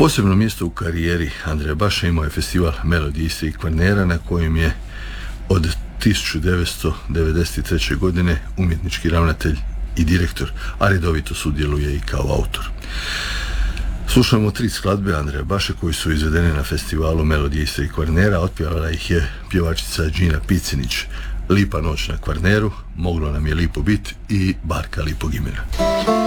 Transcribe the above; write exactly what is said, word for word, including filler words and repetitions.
Posebno mjesto u karijeri Andreja Baša imao je festival Melodije Istre i Kvarnera, na kojem je od tisuću devetsto devedeset treće. godine umjetnički ravnatelj i direktor, a redovito sudjeluje i kao autor. Slušamo tri skladbe Andreja Baše koji su izvedene na festivalu Melodije Istre i Kvarnera. Otpjevala ih je pjevačica Đina Picinić. Lipa noć na Kvarneru, Moglo nam je lipo bit i Barka lipog imena.